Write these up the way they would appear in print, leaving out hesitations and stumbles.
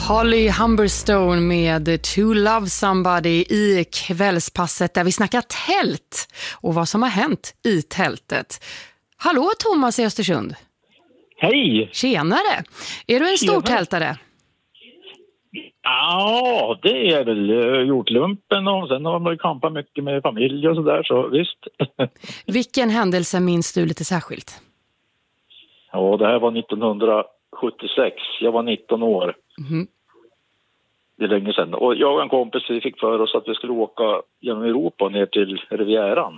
Holly Humberstone med To Love Somebody i kvällspasset där vi snackar tält och vad som har hänt i tältet. Hallå Thomas i Östersund. Hej! Tjenare! Är du en stor tältare? Ja, det är väl gjort lumpen och sen har man ju kampat mycket med familj och sådär, så visst. Vilken händelse minns du lite särskilt? Ja, det här var 1976. Jag var 19 år. Mm. Det är länge sedan. Och jag och en kompis fick för oss att vi skulle åka genom Europa ner till Rivieran.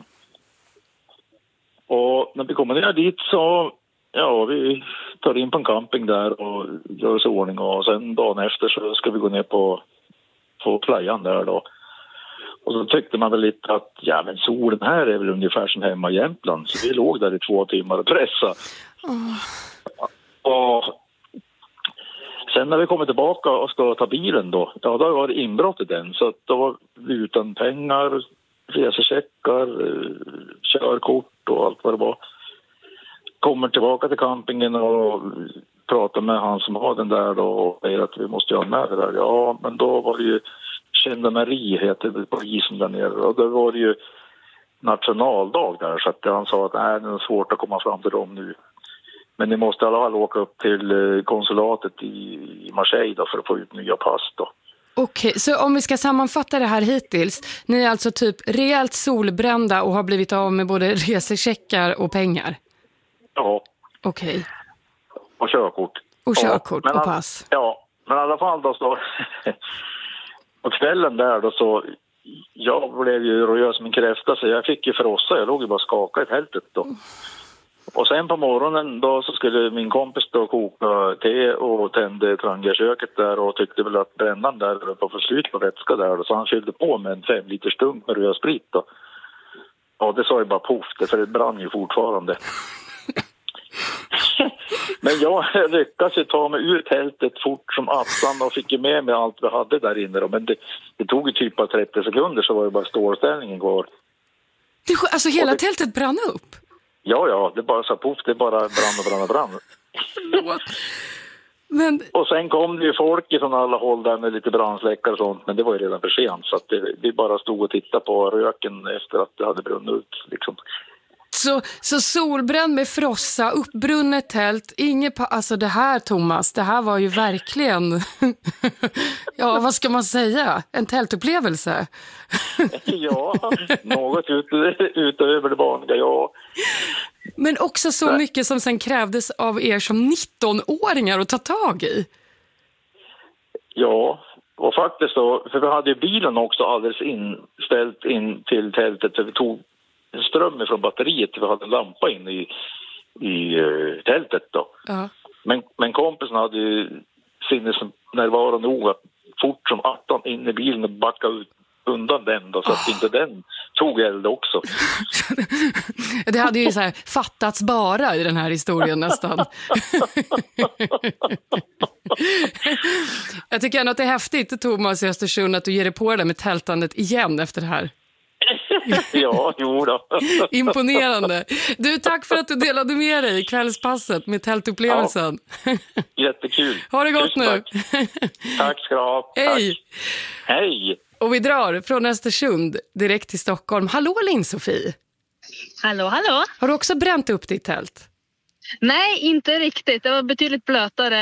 Och när vi kommer ner dit så, ja, vi tar in på en camping där och gör oss i ordning. Och sen dagen efter så ska vi gå ner på playan där då. Och så tyckte man väl lite att, ja men solen här är väl ungefär som hemma i Jämtland. Så vi låg där i 2 timmar och pressade. Och sen när vi kommer tillbaka och ska ta bilen då, ja då var det inbrott i den. Så då var vi utan pengar, resecheckar, körkort och allt vad det var. Kommer tillbaka till campingen och pratar med han som har den där då och säger att vi måste göra med det där. Ja, men då var det ju gendarmeri heter det på isen där nere. Och då var det ju nationaldag där så att han sa att nej, det är svårt att komma fram till dem nu. Men ni måste i alla fall åka upp till konsulatet i Marseille då för att få ut nya pass då. Okej, så om vi ska sammanfatta det här hittills. Ni är alltså typ rejält solbrända och har blivit av med både resecheckar och pengar? Ja. Okej. Och körkort. Och körkort ja, och pass. Ja, men i alla fall då så på kvällen där då så jag blev ju röd som en kräfta så jag fick ju frossa. Jag låg ju bara skaka i tältet då. Och sen på morgonen då så skulle min kompis då koka te och tände trangiaköket där och tyckte väl att brännan där var på slut på vätska där. Så han fyllde på med en 5 liters dunk med rödsprit då. Ja, det sa ju bara poff, för det brann ju fortfarande. Men jag lyckades ju ta mig ur tältet fort som attan och fick ju med mig allt vi hade där inne då. Men det tog ju typ bara 30 sekunder så var det bara stålställningen kvar. Alltså hela tältet brann upp? Ja, det bara så poff, det bara brann. Förlåt. Men... Och sen kom det ju folk från alla håll där med lite brandsläckare och sånt, men det var ju redan för sent så att vi bara stod och tittade på röken efter att det hade brunnit ut liksom. Så solbränd med frossa, uppbrunnet tält, alltså det här Thomas, det här var ju verkligen, ja vad ska man säga, en tältupplevelse. Ja, något utöver det vanliga, ja. Men också så mycket som sen krävdes av er som 19-åringar att ta tag i. Ja, och faktiskt då, för vi hade ju bilen också alldeles inställt in till tältet, för vi tog ström från batteriet, vi hade en lampa in i tältet då. Ja. Men kompisen hade ju sinnesnärvaro nog att fort som attan in i bilen och backa ut undan den då, så att inte den tog eld också. Det hade ju så här fattats bara i den här historien nästan. Jag tycker ändå att det är häftigt, Thomas i Östersund, att du ger dig på det med tältandet igen efter det här. Ja, jo då. Imponerande. Du, tack för att du delade med dig i kvällspasset med tältupplevelsen. Ja. Jättekul. Ha det gott. Tusen nu. Tack ska du ha. Hej. Tack. Hej. Och vi drar från Östersund direkt till Stockholm. Hallå Linn-Sofie. Hallå. Har du också bränt upp ditt tält? Nej, inte riktigt. Det var betydligt blötare